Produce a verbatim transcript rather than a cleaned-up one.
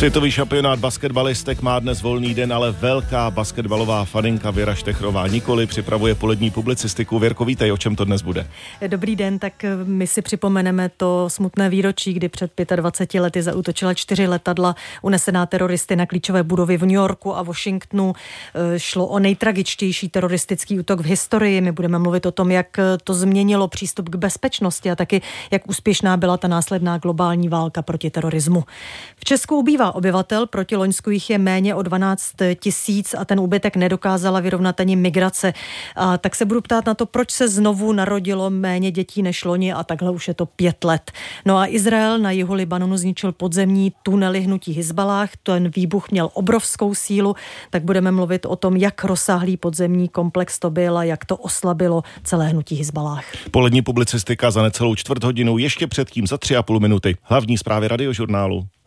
Světový šampionát basketbalistek má dnes volný den, ale velká basketbalová faninka Věra Štechrová nikoli připravuje polední publicistiku. Věrko, vítej, o čem to dnes bude? Dobrý den, tak my si připomeneme to smutné výročí, kdy před dvaceti pěti lety zaútočila čtyři letadla unesená teroristy na klíčové budovy v New Yorku a Washingtonu. Šlo o nejtragičtější teroristický útok v historii. My budeme mluvit o tom, jak to změnilo přístup k bezpečnosti a taky jak úspěšná byla ta následná globální válka proti terorismu. V Česku ubývá obyvatel, proti loňsku jich je méně o dvanáct tisíc a ten úbytek nedokázala vyrovnat ani migrace. A tak se budu ptát na to, proč se znovu narodilo méně dětí než loni a takhle už je to pět let. No a Izrael na jihu Libanonu zničil podzemní tunely hnutí Hizballáh. Ten výbuch měl obrovskou sílu, tak budeme mluvit o tom, jak rozsáhlý podzemní komplex to byl a jak to oslabilo celé hnutí Hizballáh. Polední publicistika za necelou čtvrt hodinu, ještě předtím za tři a půl minuty. Hlavní zprávy Radiožurnálu.